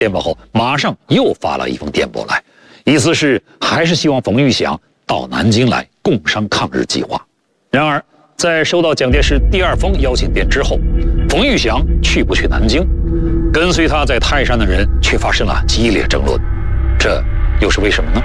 电报后，马上又发了一封电报来，意思是还是希望冯玉祥到南京来共商抗日计划。然而，在收到蒋介石第2封邀请电之后，冯玉祥去不去南京，跟随他在泰山的人却发生了激烈争论，这又是为什么呢？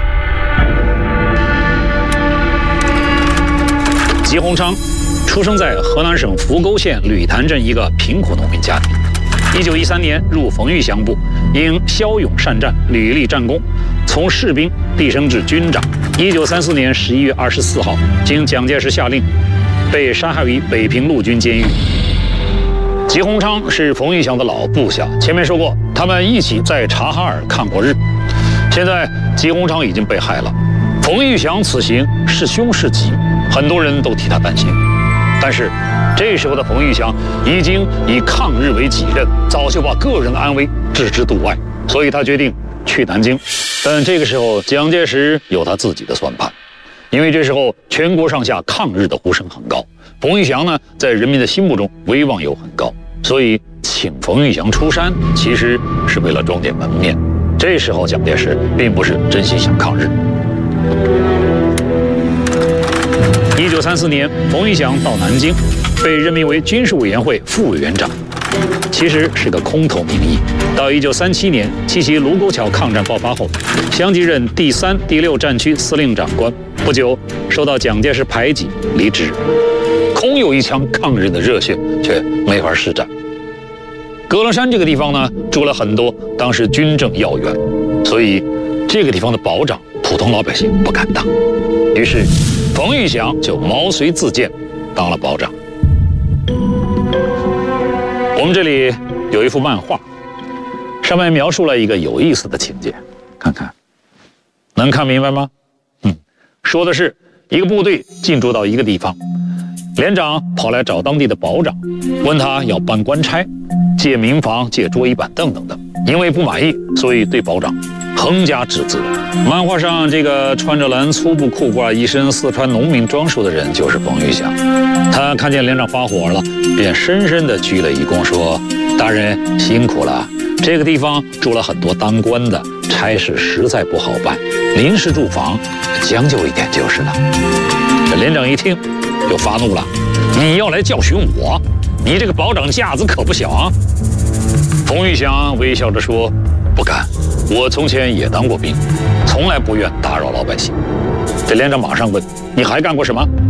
吉鸿昌出生在河南省扶沟县吕潭镇一个贫苦农民家庭。1913年入冯玉祥部，因骁勇善战，屡立战功，从士兵递升至军长。1934年11月24号，经蒋介石下令，被杀害于北平陆军监狱。吉鸿昌是冯玉祥的老部下，前面说过，他们一起在察哈尔抗过日。现在吉鸿昌已经被害了，冯玉祥此行是凶是吉，很多人都替他担心。但是这时候的冯玉祥已经以抗日为己任，早就把个人的安危置之度外，所以他决定去南京。但这个时候蒋介石有他自己的算盘，因为这时候全国上下抗日的呼声很高，冯玉祥呢在人民的心目中威望又很高，所以请冯玉祥出山其实是为了装点门面。这时候蒋介石并不是真心想抗日。1934年，冯玉祥到南京，被任命为军事委员会副委员长，其实是个空头名义。到1937年，七七卢沟桥抗战爆发后，相继任第3、第6战区司令长官。不久，受到蒋介石排挤，离职。空有一腔抗日的热血，却没法施展。歌乐山这个地方呢，住了很多当时军政要员，所以这个地方的保长，普通老百姓不敢当。于是，冯玉祥就毛遂自荐，当了保长。我们这里有一幅漫画，上面描述了一个有意思的情节，看看，能看明白吗？说的是一个部队进驻到一个地方，连长跑来找当地的保长，问他要搬官差，借民房、借桌椅板凳等等。因为不满意，所以对保长横加指责。漫画上这个穿着蓝粗布裤褂、一身四川农民装束的人就是冯玉祥。他看见连长发火了，便深深地鞠了一躬，说：“大人辛苦了，这个地方住了很多当官的，差事实在不好办，临时住房将就一点就是了。”这连长一听就发怒了：“你要来教训我？你这个保长架子可不小啊！”冯玉祥微笑着说：“不敢，我从前也当过兵，从来不愿打扰老百姓。”这连长马上问：“你还干过什么？”